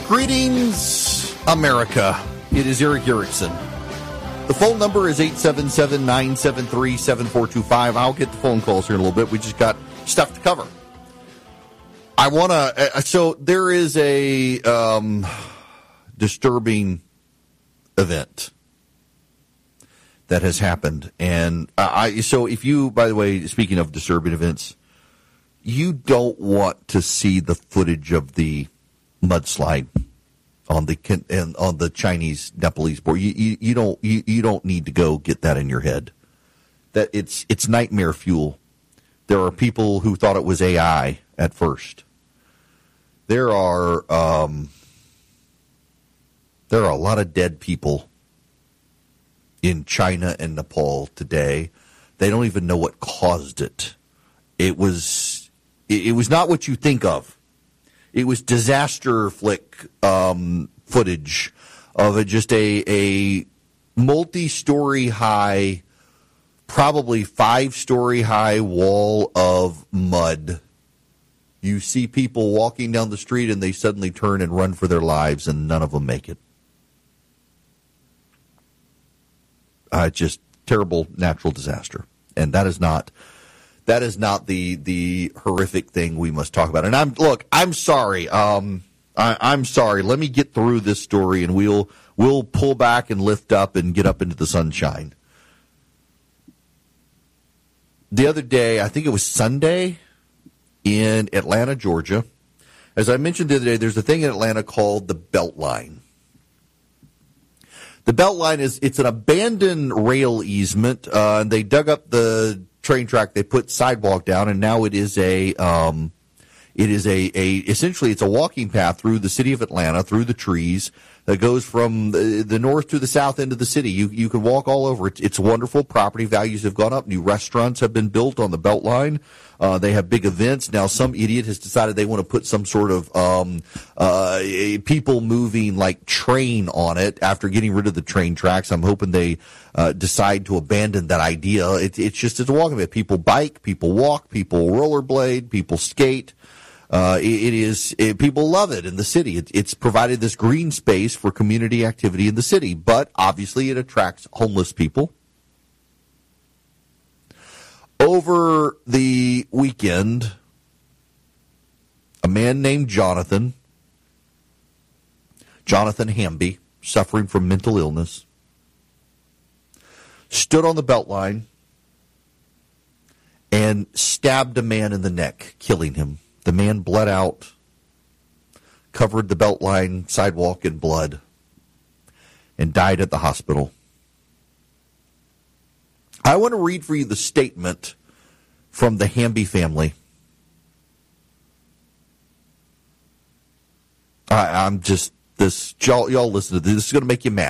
Greetings, America. It is Eric Erickson. The phone number is 877-973-7425. I'll get the phone calls here in a little bit. We just got stuff to cover. I want to, so there is a disturbing event that has happened. And so if you, by the way, speaking of disturbing events, you don't want to see the footage of the mudslide on the Chinese Nepalese border. You don't need to go get that in your head. That it's nightmare fuel. There are people who thought it was AI at first. There are a lot of dead people in China and Nepal today. They don't even know what caused it. It was not what you think of. It was disaster flick footage of just a multi-story high, probably 5-story high wall of mud. You see people walking down the street and they suddenly turn and run for their lives and none of them make it. Just terrible natural disaster. And that is not the horrific thing we must talk about. And I'm sorry. I'm sorry. Let me get through this story, and we'll pull back and lift up and get up into the sunshine. The other day, I think it was Sunday, in Atlanta, Georgia. As I mentioned the other day, there's a thing in Atlanta called the Beltline. The Beltline it's an abandoned rail easement, and they dug up the train track, they put sidewalk down, and now essentially it's a walking path through the city of Atlanta, through the trees, that goes from the north to the south end of the city. You can walk all over it. It's wonderful. Property values have gone up. New restaurants have been built on the Beltline. They have big events. Now some idiot has decided they want to put some sort of people moving like train on it after getting rid of the train tracks. I'm hoping they decide to abandon that idea. It's a walking path. People bike, people walk, people rollerblade, people skate. People love it in the city. It's provided this green space for community activity in the city, but obviously it attracts homeless people. Over the weekend, a man named Jonathan Hamby, suffering from mental illness, stood on the Beltline and stabbed a man in the neck, killing him. The man bled out, covered the Beltline sidewalk in blood, and died at the hospital. I want to read for you the statement from the Hamby family. Y'all listen to this. This is going to make you mad.